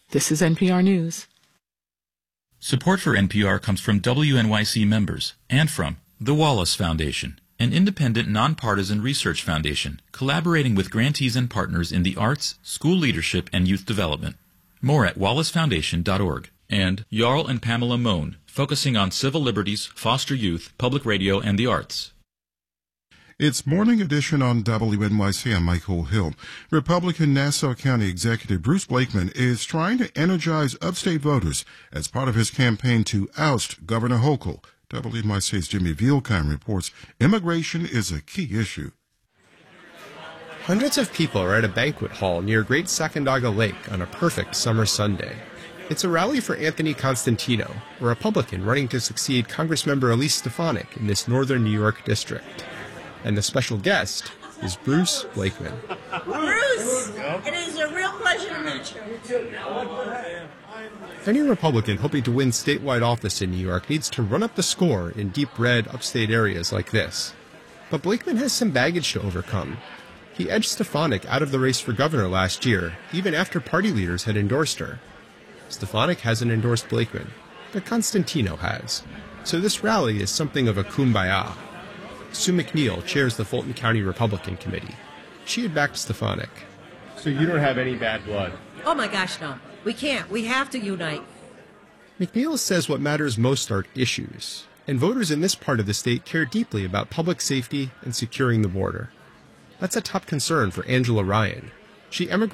This is NPR News. Support for NPR comes from WNYC members and from the Wallace Foundation, an independent, nonpartisan research foundation collaborating with grantees and partners in the arts, school leadership, and youth development. More at wallacefoundation.org. And Jarl and Pamela Mohn, focusing on civil liberties, foster youth, public radio, and the arts. It's Morning Edition on WNYC. I'm Michael Hill. Republican Nassau County Executive Bruce Blakeman is trying to energize upstate voters as part of his campaign to oust Governor Hochul. WNYC's Jimmy Vielkeim reports immigration is a key issue. Hundreds of people are at a banquet hall near Great Sacandaga Lake on a perfect summer Sunday. It's a rally for Anthony Constantino, a Republican running to succeed Congressmember Elise Stefanik in this northern New York district. And the special guest is Bruce Blakeman. Bruce, it is a real pleasure to meet you. Any Republican hoping to win statewide office in New York needs to run up the score in deep red upstate areas like this. But Blakeman has some baggage to overcome. He edged Stefanik out of the race for governor last year, even after party leaders had endorsed her. Stefanik hasn't endorsed Blakeman, but Constantino has. So this rally is something of a kumbaya. Sue McNeil chairs the Fulton County Republican Committee. She had backed Stefanik. So you don't have any bad blood? Oh my gosh, no. We can't. We have to unite. McNeil says what matters most are issues, and voters in this part of the state care deeply about public safety and securing the border. That's a top concern for Angela Ryan. She emigrated